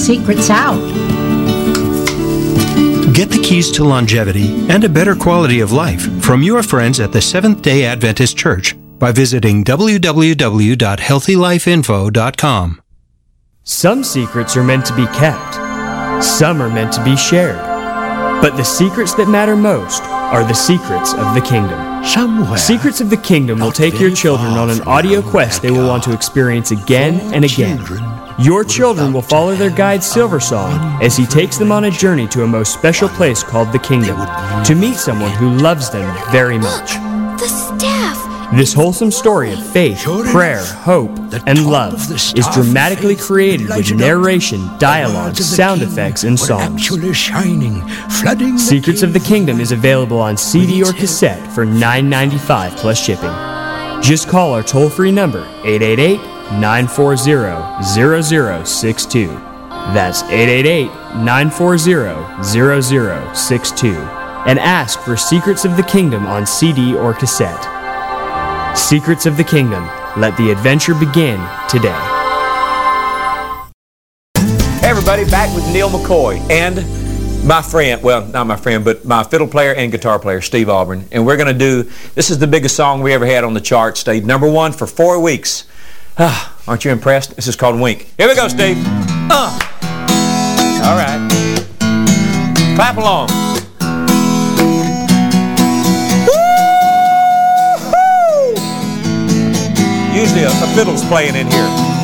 secrets out. Get the keys to longevity and a better quality of life from your friends at the Seventh-day Adventist Church by visiting www.healthylifeinfo.com. Some secrets are meant to be kept. Some are meant to be shared. But the secrets that matter most are the secrets of the kingdom. Somewhere. Secrets of the Kingdom will take your children on an audio quest they will want to experience again and again. Your children will follow their guide Silversong as he takes them on a journey to a most special place called the Kingdom, to meet someone who loves them very much. The staff! This wholesome story of faith, prayer, hope, and love is dramatically created with narration, dialogue, sound effects, and songs. Secrets of the Kingdom is available on CD or cassette for $9.95 plus shipping. Just call our toll-free number, 888-940-0062. That's 888-940-0062. And ask for Secrets of the Kingdom on CD or cassette. Secrets of the Kingdom. Let the adventure begin today. Hey everybody, back with Neil McCoy and my friend, well, not my friend, but my fiddle player and guitar player, Steve Auburn. And we're going to do, this is the biggest song we ever had on the chart. Stayed #1 for 4 weeks. Aren't you impressed? This is called Wink. Here we go, Steve. All right. Clap along. Usually a fiddle's playing in here.